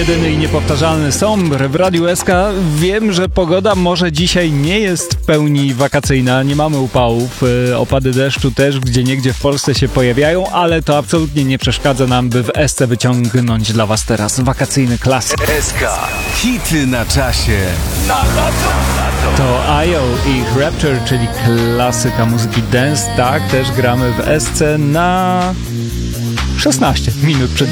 jedyny i niepowtarzalny Sombre w Radiu SK. Wiem, że pogoda może dzisiaj nie jest w pełni wakacyjna, nie mamy upałów, opady deszczu też gdzieniegdzie w Polsce się pojawiają, ale to absolutnie nie przeszkadza nam, by w SC wyciągnąć dla Was teraz wakacyjny klasyk. SK. Hity na czasie. To IO i ich Rapture, czyli klasyka muzyki dance. Tak, też gramy w SC na 16 minut przed